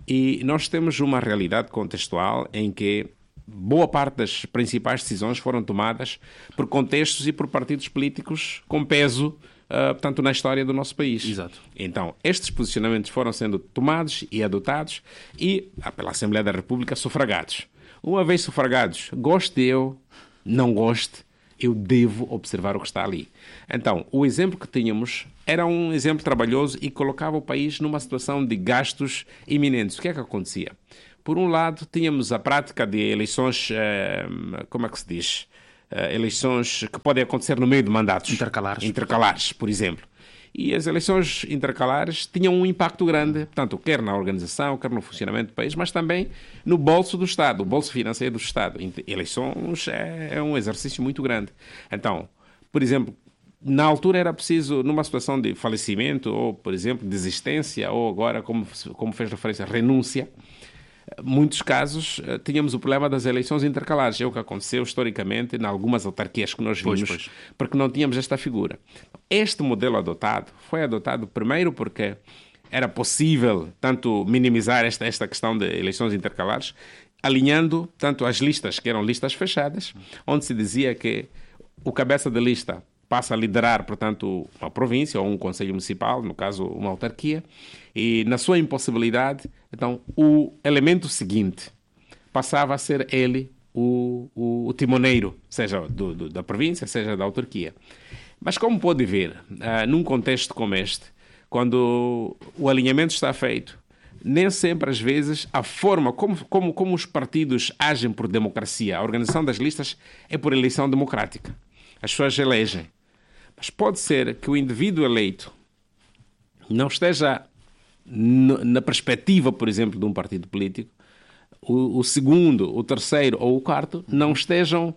E nós temos uma realidade contextual em que boa parte das principais decisões foram tomadas por contextos e por partidos políticos com peso, portanto, na história do nosso país. Exato. Então, estes posicionamentos foram sendo tomados e adotados e, pela Assembleia da República, sufragados. Uma vez sufragados, goste eu, não goste, eu devo observar o que está ali. Então, o exemplo que tínhamos era um exemplo trabalhoso e colocava o país numa situação de gastos iminentes. O que é que acontecia? Por um lado, tínhamos a prática de eleições, como é que se diz? Eleições que podem acontecer no meio de mandatos. Intercalares, por exemplo. E as eleições intercalares tinham um impacto grande, portanto, quer na organização, quer no funcionamento do país, mas também no bolso do Estado, o bolso financeiro do Estado. Eleições é um exercício muito grande. Então, por exemplo, na altura era preciso, numa situação de falecimento, ou, por exemplo, desistência, ou agora, como fez referência, renúncia, muitos casos tínhamos o problema das eleições intercalares. É o que aconteceu historicamente em algumas autarquias que nós vimos, porque não tínhamos esta figura. Este modelo foi adotado primeiro porque era possível tanto minimizar esta questão de eleições intercalares, alinhando tanto as listas, que eram listas fechadas, onde se dizia que o cabeça de lista passa a liderar, portanto, uma província ou um conselho municipal, no caso, uma autarquia, e na sua impossibilidade, então, o elemento seguinte passava a ser ele o timoneiro, seja da província, seja da autarquia. Mas como pode ver, num contexto como este, quando o alinhamento está feito, nem sempre, às vezes, a forma como os partidos agem por democracia, a organização das listas é por eleição democrática. As pessoas elegem. Mas pode ser que o indivíduo eleito não esteja na perspectiva, por exemplo, de um partido político, o segundo, o terceiro ou o quarto não sejam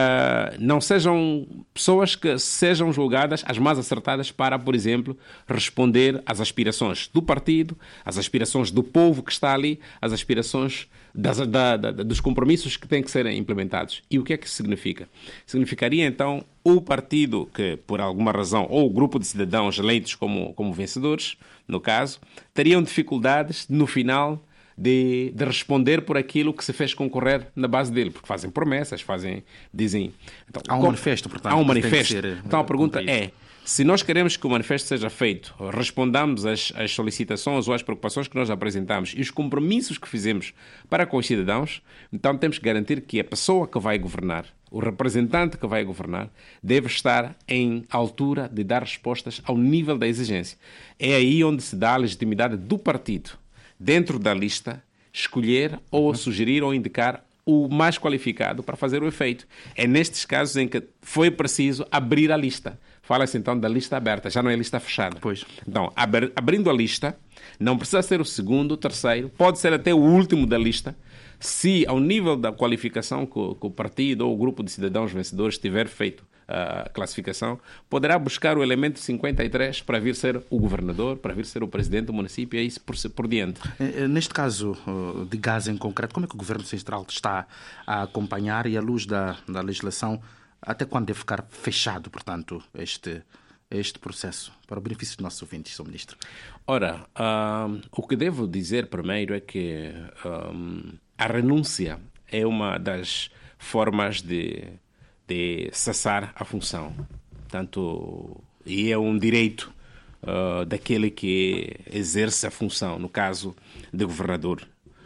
pessoas que sejam julgadas as mais acertadas para, por exemplo, responder às aspirações do partido, às aspirações do povo que está ali, às aspirações dos compromissos que têm que ser implementados. E o que é que isso significa? Significaria, então, o partido que, por alguma razão, ou o grupo de cidadãos eleitos como vencedores, no caso, teriam dificuldades, no final, de responder por aquilo que se fez concorrer na base dele, porque fazem promessas, dizem... Então, há um manifesto, portanto. Há um manifesto. Ser, então a pergunta é, se nós queremos que o manifesto seja feito, respondamos às solicitações ou às preocupações que nós apresentamos e os compromissos que fizemos para com os cidadãos, então temos que garantir que a pessoa que vai governar, o representante que vai governar, deve estar em altura de dar respostas ao nível da exigência. É aí onde se dá a legitimidade do partido, dentro da lista, escolher ou sugerir ou indicar o mais qualificado para fazer o efeito. É nestes casos em que foi preciso abrir a lista. Fala-se então da lista aberta, já não é lista fechada. Pois. Então, abrindo a lista, não precisa ser o segundo, o terceiro, pode ser até o último da lista, se ao nível da qualificação que o partido ou o grupo de cidadãos vencedores tiver feito a classificação, poderá buscar o elemento 53 para vir ser o governador, para vir ser o presidente do município e isso por diante. Neste caso de Gaza em concreto, como é que o Governo Central está a acompanhar e à luz da legislação, até quando deve ficar fechado, portanto, este processo, para o benefício dos nossos ouvintes, Sr. Ministro? Ora, o que devo dizer primeiro é que a renúncia é uma das formas de cessar a função. Portanto, e é um direito daquele que exerce a função, no caso de governador,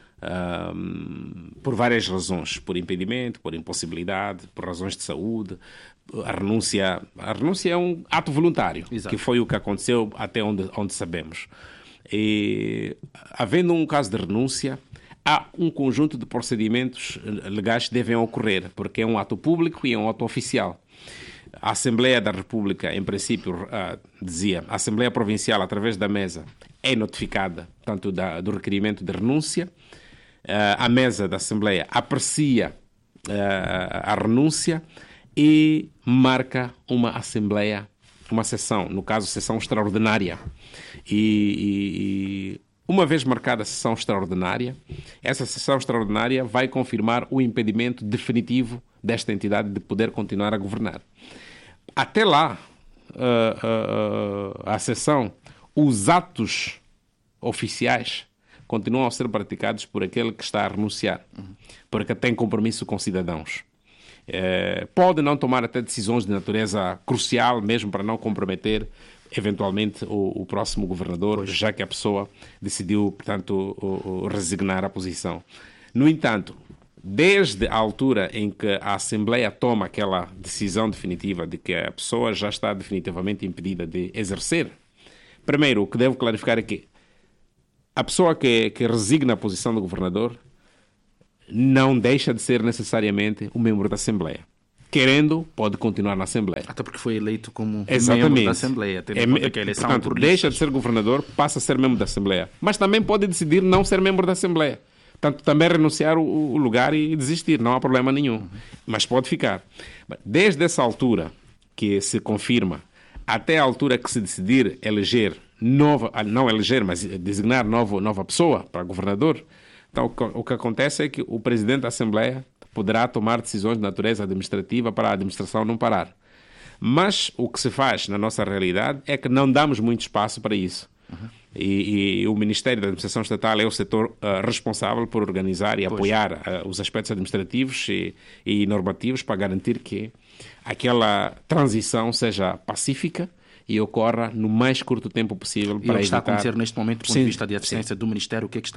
por várias razões, por impedimento, por impossibilidade, por razões de saúde. A renúncia é um ato voluntário, Exato. Que foi o que aconteceu até onde sabemos. E, havendo um caso de renúncia, há um conjunto de procedimentos legais que devem ocorrer, porque é um ato público e é um ato oficial. A Assembleia da República, em princípio, a Assembleia Provincial, através da mesa, é notificada, tanto do requerimento de renúncia. A mesa da Assembleia aprecia a renúncia e marca uma sessão, no caso, sessão extraordinária. E uma vez marcada a sessão extraordinária, essa sessão extraordinária vai confirmar o impedimento definitivo desta entidade de poder continuar a governar. Até lá, a sessão, os atos oficiais continuam a ser praticados por aquele que está a renunciar, porque tem compromisso com cidadãos. Pode não tomar até decisões de natureza crucial, mesmo para não comprometer eventualmente o próximo governador, já que a pessoa decidiu, portanto, resignar a posição. No entanto, desde a altura em que a Assembleia toma aquela decisão definitiva de que a pessoa já está definitivamente impedida de exercer, primeiro, o que devo clarificar é que a pessoa que resigna a posição do governador não deixa de ser necessariamente um membro da Assembleia. Querendo, pode continuar na Assembleia. Até porque foi eleito como Exatamente. membro da Assembleia. Tendo em conta que a eleição portanto, por deixa de ser governador, passa a ser membro da Assembleia. Mas também pode decidir não ser membro da Assembleia. Portanto, também renunciar o lugar e desistir, não há problema nenhum. Mas pode ficar. Desde essa altura que se confirma, até a altura que se decidir eleger não eleger, mas designar nova pessoa para governador, então o que acontece é que o presidente da Assembleia poderá tomar decisões de natureza administrativa para a administração não parar. Mas o que se faz na nossa realidade é que não damos muito espaço para isso. E o Ministério da Administração Estatal é o setor responsável por organizar e apoiar os aspectos administrativos e normativos para garantir que aquela transição seja pacífica e ocorra no mais curto tempo possível para evitar... E o que está a acontecer neste momento, do ponto de vista de assistência do Ministério, o que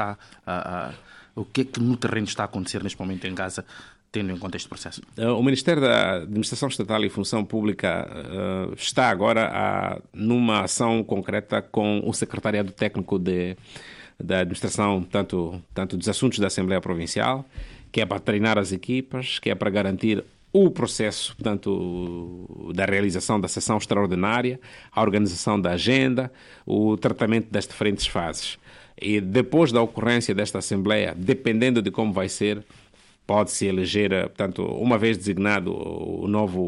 é que no terreno está a acontecer neste momento em Gaza, tendo em conta este processo? O Ministério da Administração Estatal e Função Pública está agora numa ação concreta com o Secretariado Técnico da Administração, tanto dos Assuntos da Assembleia Provincial, que é para treinar as equipas, que é para garantir o processo, portanto, da realização da sessão extraordinária, a organização da agenda, o tratamento das diferentes fases. E depois da ocorrência desta Assembleia, dependendo de como vai ser, pode-se eleger, portanto, uma vez designado o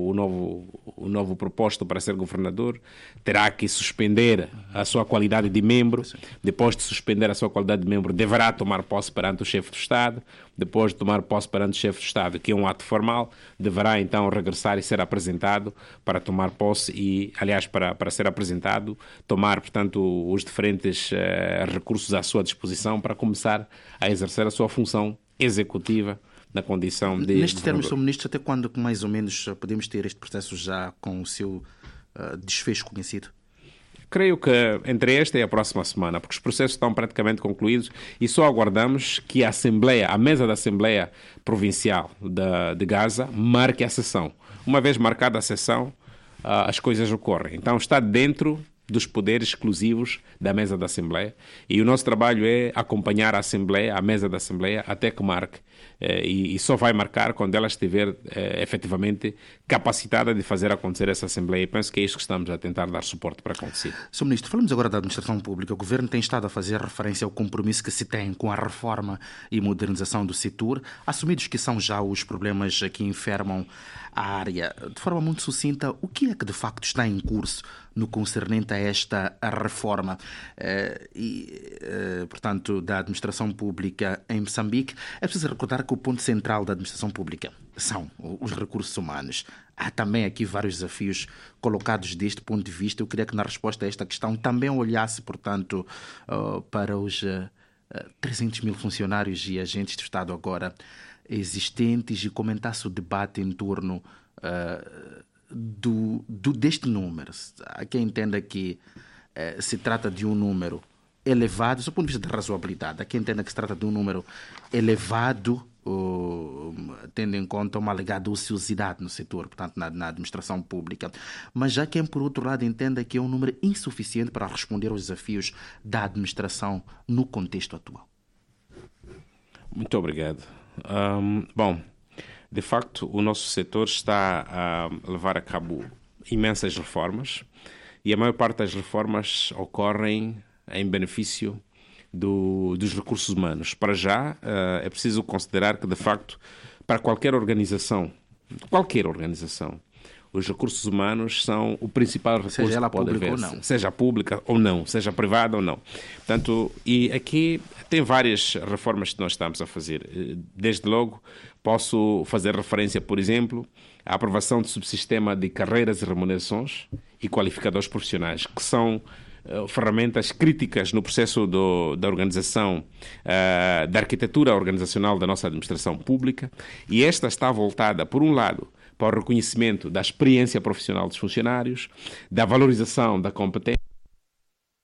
novo proposto para ser governador, terá que suspender a sua qualidade de membro. Depois de suspender a sua qualidade de membro, deverá tomar posse perante o chefe do Estado. Depois de tomar posse perante o chefe do Estado, que é um ato formal, deverá então regressar e ser apresentado para tomar posse e, aliás, para ser apresentado, tomar, portanto, os diferentes recursos à sua disposição para começar a exercer a sua função executiva na condição de... Neste termo, Sr. Ministro, até quando mais ou menos podemos ter este processo já com o seu desfecho conhecido? Creio que entre esta e a próxima semana, porque os processos estão praticamente concluídos e só aguardamos que a mesa da Assembleia Provincial de Gaza marque a sessão. Uma vez marcada a sessão, as coisas ocorrem. Então está dentro dos poderes exclusivos da mesa da Assembleia e o nosso trabalho é acompanhar a mesa da Assembleia até que marque e só vai marcar quando ela estiver efetivamente capacitada de fazer acontecer essa Assembleia e penso que é isso que estamos a tentar dar suporte para acontecer. Sr. Ministro, falamos agora da administração pública. O Governo tem estado a fazer referência ao compromisso que se tem com a reforma e modernização do setor, assumidos que são já os problemas que enfermam a área. De forma muito sucinta, o que é que de facto está em curso no concernente a esta reforma portanto, da administração pública em Moçambique? É preciso recordar que o ponto central da administração pública são os recursos humanos. Há também aqui vários desafios colocados deste ponto de vista. Eu queria que na resposta a esta questão também olhasse, portanto, para os 300 mil funcionários e agentes do Estado agora existentes e comentasse o debate em torno deste número. Há quem entenda que se trata de um número elevado, do ponto de vista da razoabilidade. Há quem entenda que se trata de um número elevado, tendo em conta uma alegada ociosidade no setor, portanto, na administração pública. Mas já quem, por outro lado, entenda que é um número insuficiente para responder aos desafios da administração no contexto atual. Muito obrigado. Bom, de facto, o nosso setor está a levar a cabo imensas reformas e a maior parte das reformas ocorrem em benefício dos recursos humanos. Para já, é preciso considerar que, de facto, para qualquer organização, os recursos humanos são o principal recurso seja ela que pode pública haver, ou não. seja pública ou não, seja privada ou não. Portanto, e aqui tem várias reformas que nós estamos a fazer. Desde logo, posso fazer referência, por exemplo, à aprovação do subsistema de carreiras e remunerações e qualificadores profissionais, que são ferramentas críticas no processo da organização, da arquitetura organizacional da nossa administração pública, e esta está voltada, por um lado, para o reconhecimento da experiência profissional dos funcionários, da valorização da competência,